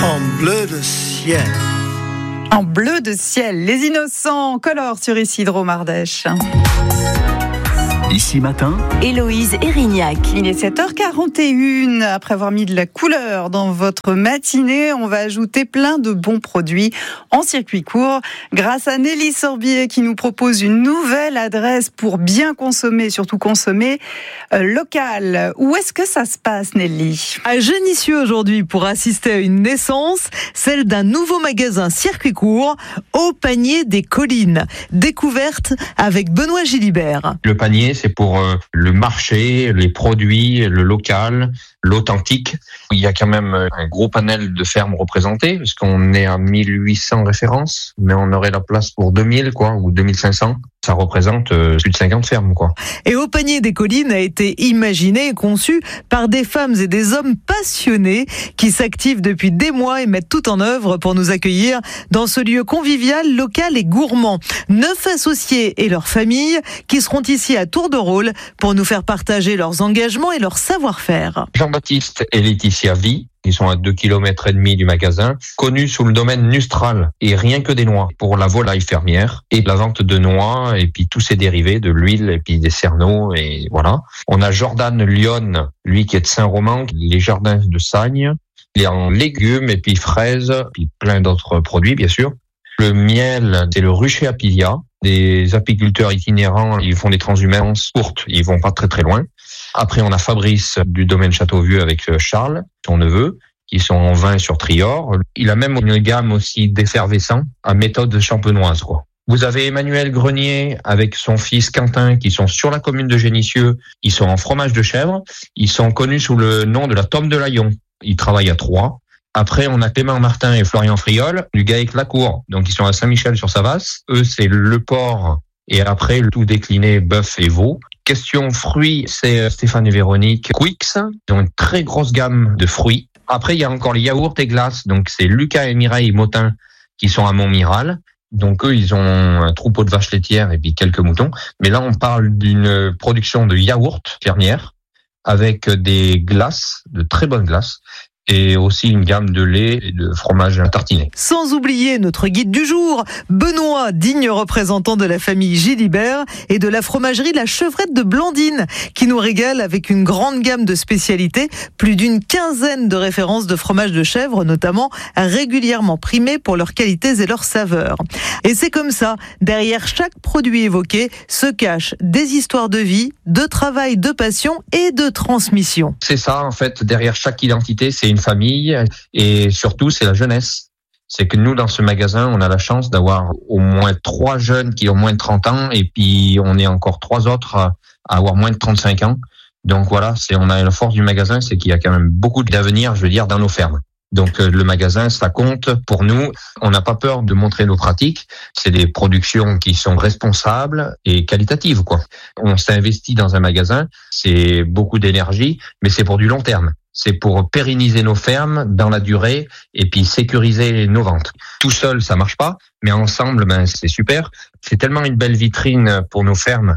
En bleu de ciel. En bleu de ciel, les innocents colorent sur Isidro Mardèche. Ici matin, Héloïse Erignac. Il est 7h41. Après avoir mis de la couleur dans votre matinée, on va ajouter plein de bons produits en circuit court grâce à Nelly Sorbier qui nous propose une nouvelle adresse pour bien consommer, surtout consommer local. Où est-ce que ça se passe, Nelly ? À Génissieux aujourd'hui pour assister à une naissance, celle d'un nouveau magasin circuit court au Panier des Collines. Découverte avec Benoît Gilibert. Le panier, c'est pour le marché, les produits, le local, l'authentique. Il y a quand même un gros panel de fermes représentées, parce qu'on est à 1800 références, mais on aurait la place pour 2000, ou 2500. Ça représente plus de 50 fermes, Et au Panier des Collines a été imaginé et conçu par des femmes et des hommes passionnés qui s'activent depuis des mois et mettent tout en œuvre pour nous accueillir dans ce lieu convivial, local et gourmand. 9 associés et leurs familles qui seront ici à tour de rôle pour nous faire partager leurs engagements et leur savoir-faire. Jean-Baptiste et Laetitia Vie, ils sont à 2,5 km du magasin, connus sous le domaine Nustral, et rien que des noix, pour la volaille fermière, et la vente de noix, et puis tous ses dérivés, de l'huile, et puis des cerneaux, et voilà. On a Jordan Lyon, lui qui est de Saint-Romain, les jardins de Sagne, il est en légumes, et puis fraises, puis plein d'autres produits, bien sûr. Le miel, c'est le rucher Apilia. Des apiculteurs itinérants, ils font des transhumances courtes, ils vont pas très très loin. Après, on a Fabrice du domaine Châteauvieux avec Charles, son neveu, qui sont en vin sur Trior. Il a même une gamme aussi d'effervescents à méthode champenoise, Vous avez Emmanuel Grenier avec son fils Quentin qui sont sur la commune de Génissieux. Ils sont en fromage de chèvre. Ils sont connus sous le nom de la Tome de Layon. Ils travaillent à Troyes. Après, on a Clément Martin et Florian Friol du Gaec Lacour. Donc, ils sont à Saint-Michel-sur-Savasse. Eux, c'est le porc et après, le tout décliné bœuf et veau. Question fruits, c'est Stéphane et Véronique Quix. Ils ont une très grosse gamme de fruits. Après, il y a encore les yaourts et glaces. Donc, c'est Lucas et Mireille Motin qui sont à Montmiral. Donc, eux, ils ont un troupeau de vaches laitières et puis quelques moutons. Mais là, on parle d'une production de yaourts fermières avec des glaces, de très bonnes glaces. Et aussi une gamme de lait et de fromage à tartiner. Sans oublier notre guide du jour, Benoît, digne représentant de la famille Gilibert et de la fromagerie La Chevrette de Blandine, qui nous régale avec une grande gamme de spécialités, plus d'une quinzaine de références de fromage de chèvre, notamment régulièrement primés pour leurs qualités et leurs saveurs. Et c'est comme ça, derrière chaque produit évoqué, se cachent des histoires de vie, de travail, de passion et de transmission. C'est ça, en fait, derrière chaque identité, c'est une famille et surtout c'est la jeunesse. C'est que nous dans ce magasin, on a la chance d'avoir au moins 3 jeunes qui ont moins de 30 ans et puis on est encore 3 autres à avoir moins de 35 ans. Donc voilà, on a la force du magasin, c'est qu'il y a quand même beaucoup d'avenir, dans nos fermes. Donc le magasin, ça compte pour nous. On n'a pas peur de montrer nos pratiques. C'est des productions qui sont responsables et qualitatives, On s'investit dans un magasin, c'est beaucoup d'énergie, mais c'est pour du long terme. C'est pour pérenniser nos fermes dans la durée et puis sécuriser nos ventes. Tout seul, ça marche pas, mais ensemble, c'est super. C'est tellement une belle vitrine pour nos fermes.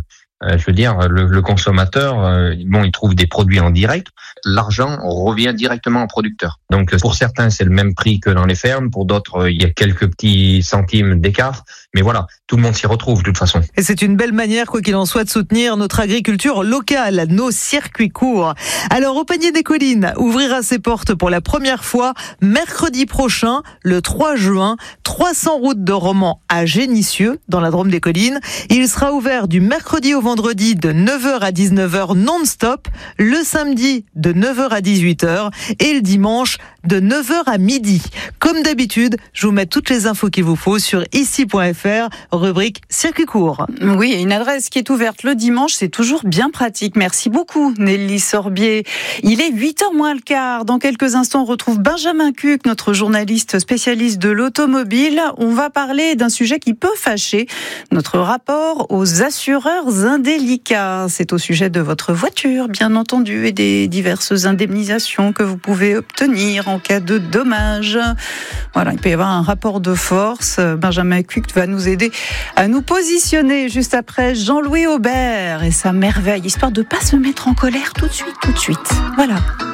Le consommateur, il trouve des produits en direct. L'argent revient directement au producteur. Donc, pour certains, c'est le même prix que dans les fermes. Pour d'autres, il y a quelques petits centimes d'écart. Mais voilà, tout le monde s'y retrouve de toute façon. Et c'est une belle manière, quoi qu'il en soit, de soutenir notre agriculture locale, nos circuits courts. Alors, au Panier des Collines ouvrira ses portes pour la première fois mercredi prochain, le 3 juin, 300 route de Romans à Génissieux, dans la Drôme des Collines. Il sera ouvert du mercredi au vendredi de 9h à 19h non-stop, le samedi de 9h à 18h et le dimanche de 9h à midi. Comme d'habitude, je vous mets toutes les infos qu'il vous faut sur ici.fr, rubrique circuit court. Oui, une adresse qui est ouverte le dimanche, c'est toujours bien pratique. Merci beaucoup Nelly Sorbier. Il est 8h moins le quart. Dans quelques instants, on retrouve Benjamin Cuc, notre journaliste spécialiste de l'automobile. On va parler d'un sujet qui peut fâcher, notre rapport aux assureurs indélicats. C'est au sujet de votre voiture, bien entendu, et des diverses indemnisations que vous pouvez obtenir en cas de dommages. Voilà, il peut y avoir un rapport de force. Benjamin Cuc va nous aider à nous positionner juste après Jean-Louis Aubert et sa merveille, histoire de ne pas se mettre en colère tout de suite. Voilà.